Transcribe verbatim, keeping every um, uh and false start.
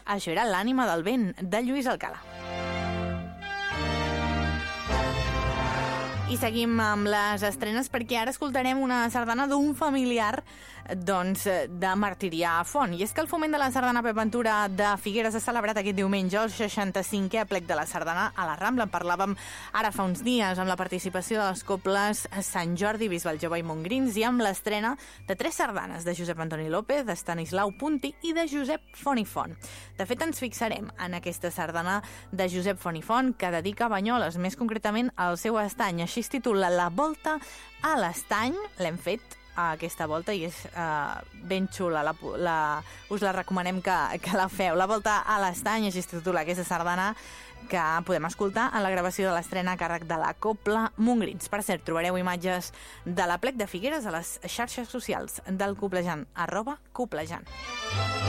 Això era L'ànima del vent, de Lluís Alcalà. I seguim amb les estrenes perquè ara escoltarem una sardana d'un familiar doncs, de Martirià Font. I és que el Foment de la Sardana Pep Ventura de Figueres ha celebrat aquest diumenge el seixanta-cinquè aplec de la sardana a la Rambla. En parlàvem ara fa uns dies amb la participació de les cobles Sant Jordi, Bisbal Jove i Montgrins i amb l'estrena de tres sardanes de Josep Antoni López, d'Estanislau Punti i de Josep Font i Font. De fet, ens fixarem en aquesta sardana de Josep Font i Font que dedica a Banyoles, més concretament al seu estany. Així es titula La volta a l'estany. L'hem fet a aquesta volta i és uh, ben xula. La, la, us la recomanem que, que la feu. La volta a l'estany, així es titula aquesta sardana, que podem escoltar en la gravació de l'estrena a càrrec de la Cobla Montgrins. Per cert, trobareu imatges de l'aplec de Figueres a les xarxes socials del Coblejant, arroba Coblejant.